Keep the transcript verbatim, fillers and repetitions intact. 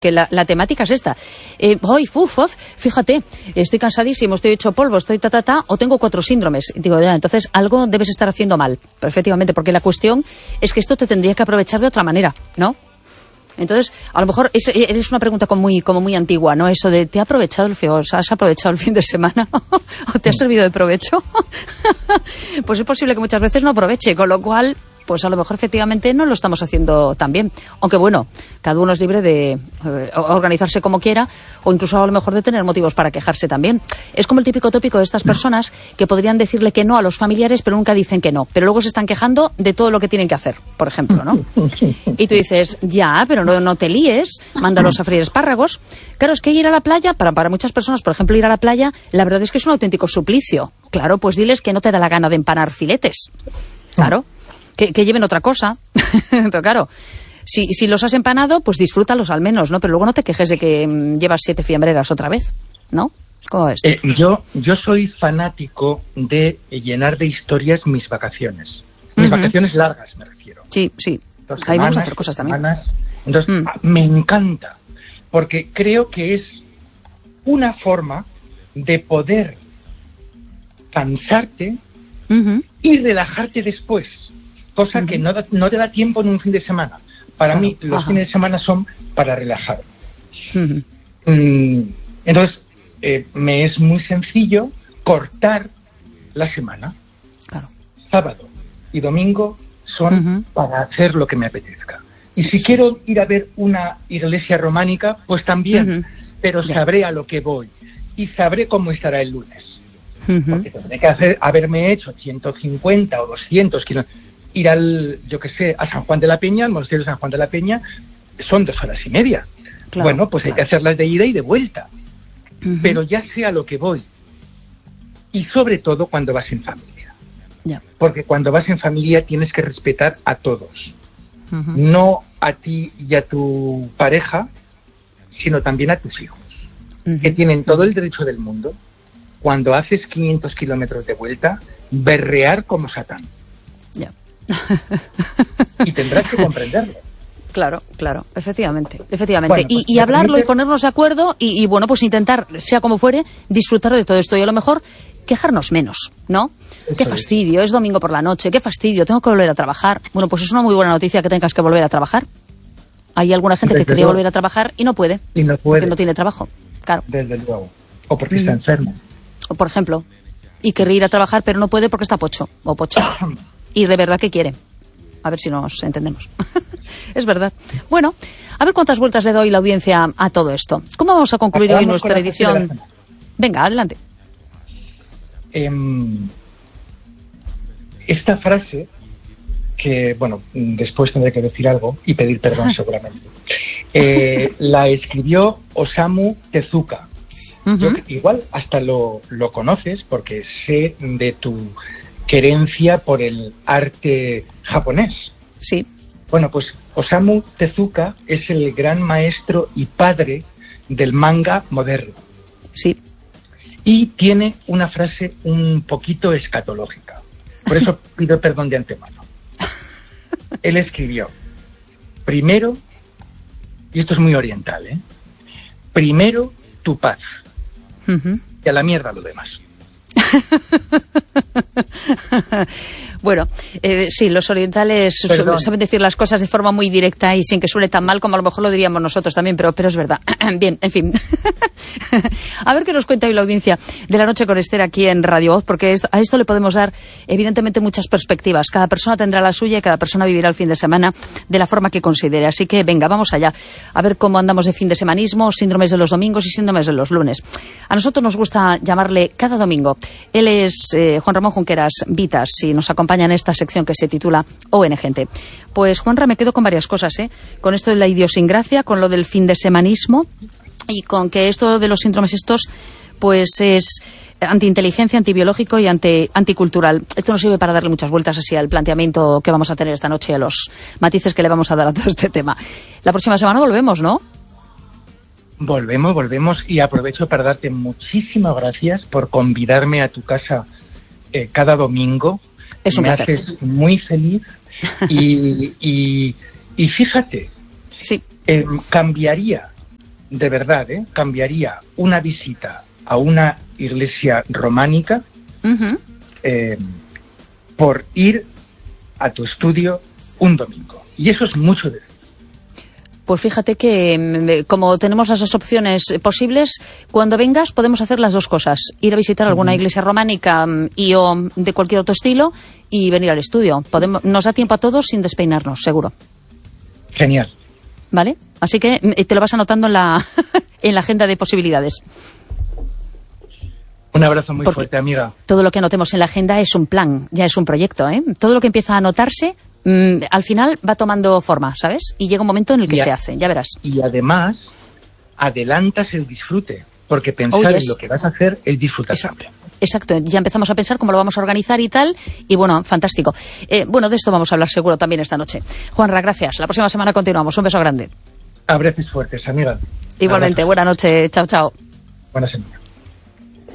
que la, la temática es esta. Eh, hoy, uf, uf, fíjate, estoy cansadísimo, estoy hecho polvo, estoy ta, ta, ta, o tengo cuatro síndromes. Digo, ya, entonces algo debes estar haciendo mal, perfectamente, porque la cuestión es que esto te tendría que aprovechar de otra manera, ¿no? Entonces, a lo mejor es, es una pregunta como muy, como muy antigua, ¿no? Eso de, ¿te ha aprovechado el, o sea, ¿has aprovechado el fin de semana? ¿O te ha servido de provecho? Pues es posible que muchas veces no aproveche, con lo cual, pues a lo mejor efectivamente no lo estamos haciendo tan bien. Aunque bueno, cada uno es libre de eh, organizarse como quiera, o incluso a lo mejor de tener motivos para quejarse también. Es como el típico tópico de estas personas que podrían decirle que no a los familiares, pero nunca dicen que no. Pero luego se están quejando de todo lo que tienen que hacer, por ejemplo, ¿no? Y tú dices, ya, pero no, no te líes, mándalos a freír espárragos. Claro, es que ir a la playa, para, para muchas personas, por ejemplo, ir a la playa, la verdad es que es un auténtico suplicio. Claro, pues diles que no te da la gana de empanar filetes. Claro. Que, que lleven otra cosa. Pero claro, si, si los has empanado, pues disfrútalos al menos, ¿no? Pero luego no te quejes de que mmm, llevas siete fiambreras otra vez, ¿no? ¿Cómo es? Eh, yo, yo soy fanático de llenar de historias mis vacaciones. Mis uh-huh. vacaciones largas, me refiero. Sí, sí. Dos Ahí semanas, vamos a hacer cosas también. Semanas. Entonces, mm. me encanta, porque creo que es una forma de poder cansarte uh-huh. y relajarte después. Cosa uh-huh. que no, da, no te da tiempo en un fin de semana. Para claro. mí, los Ajá. fines de semana son para relajar. Uh-huh. Mm, entonces, eh, me es muy sencillo cortar la semana. Claro. Sábado y domingo son uh-huh. para hacer lo que me apetezca. Y si quiero ir a ver una iglesia románica, pues también. Uh-huh. Pero yeah. sabré a lo que voy. Y sabré cómo estará el lunes. Uh-huh. Porque tendré que hacer, haberme hecho ciento cincuenta o doscientos kilómetros. Ir al, yo qué sé, a San Juan de la Peña, al monasterio de San Juan de la Peña, son dos horas y media. Claro, bueno, pues claro. hay que hacerlas de ida y de vuelta. Uh-huh. Pero ya sé a lo que voy. Y sobre todo cuando vas en familia. Yeah. Porque cuando vas en familia tienes que respetar a todos. Uh-huh. No a ti y a tu pareja, sino también a tus hijos. Uh-huh. Que tienen todo el derecho del mundo, cuando haces quinientos kilómetros de vuelta, berrear como Satán. Ya. Y tendrás que comprenderlo. Claro, claro, efectivamente, efectivamente. Bueno, pues, y, y hablarlo permite... y ponernos de acuerdo y, y, bueno, pues intentar, sea como fuere, disfrutar de todo esto y a lo mejor quejarnos menos, ¿no? Eso qué fastidio, es. es domingo por la noche, qué fastidio, tengo que volver a trabajar. Bueno, pues es una muy buena noticia que tengas que volver a trabajar. Hay alguna gente Desde que quería luego. volver a trabajar y no puede, y no puede, porque no tiene trabajo, claro. Desde luego, o porque mm. está enfermo. O por ejemplo, y querría ir a trabajar pero no puede porque está pocho o pocha. Y de verdad que quiere. A ver si nos entendemos. Es verdad. Bueno, a ver cuántas vueltas le doy la audiencia a todo esto. ¿Cómo vamos a concluir Acabamos hoy nuestra edición? Venga, adelante. Eh, esta frase, que, bueno, después tendré que decir algo y pedir perdón seguramente, eh, la escribió Osamu Tezuka. Uh-huh. Yo, igual hasta lo, lo conoces porque sé de tu querencia por el arte japonés. Sí. Bueno, pues Osamu Tezuka es el gran maestro y padre del manga moderno. Sí. Y tiene una frase un poquito escatológica. Por eso pido perdón de antemano. Él escribió, primero, y esto es muy oriental, ¿eh? Primero tu paz. Uh-huh. Y a la mierda lo demás. Bueno, eh, sí, los orientales Perdón. saben decir las cosas de forma muy directa y sin que suene tan mal como a lo mejor lo diríamos nosotros también, pero, pero es verdad. Bien, en fin. A ver qué nos cuenta hoy la audiencia de La Noche con Esther aquí en Radio Voz, porque esto, a esto le podemos dar evidentemente muchas perspectivas. Cada persona tendrá la suya y cada persona vivirá el fin de semana de la forma que considere. Así que venga, vamos allá. A ver cómo andamos de fin de semanismo, síndromes de los domingos y síndromes de los lunes. A nosotros nos gusta llamarle cada domingo. Él es eh, Juan Ramón Junqueras Vitas y nos acompaña en esta sección que se titula O N Gente. Pues Juanra, me quedo con varias cosas, ¿eh? Con esto de la idiosincrasia, con lo del fin de semanismo y con que esto de los síndromes estos pues es antiinteligencia, antibiológico y anti, anticultural. Esto nos sirve para darle muchas vueltas así al planteamiento que vamos a tener esta noche, a los matices que le vamos a dar a todo este tema. La próxima semana volvemos, ¿no? Volvemos, volvemos y aprovecho para darte muchísimas gracias por convidarme a tu casa eh, cada domingo. Es un me placer. haces muy feliz y, y, y fíjate, sí. eh, cambiaría de verdad, ¿eh? cambiaría una visita a una iglesia románica uh-huh. eh, por ir a tu estudio un domingo. Y eso es mucho de... Pues fíjate que como tenemos las dos opciones posibles, cuando vengas podemos hacer las dos cosas. Ir a visitar alguna iglesia románica y o de cualquier otro estilo y venir al estudio. Podemos, nos da tiempo a todos sin despeinarnos, seguro. Genial. ¿Vale? Así que te lo vas anotando en la, en la agenda de posibilidades. Un abrazo muy Porque fuerte, amiga. Todo lo que anotemos en la agenda es un plan, ya es un proyecto, ¿eh? Todo lo que empieza a anotarse, mmm, al final va tomando forma, ¿sabes? Y llega un momento en el que a, se hace, ya verás. Y además, adelantas el disfrute, porque pensar oh, yes. en lo que vas a hacer es disfrutar Exacto. también. Exacto, ya empezamos a pensar cómo lo vamos a organizar y tal, y bueno, fantástico. Eh, bueno, de esto vamos a hablar seguro también esta noche. Juanra, gracias. La próxima semana continuamos. Un beso grande. Abrazos fuertes, amiga. Igualmente, Abrazos. Buena noche. Chao, chao. Buena semana.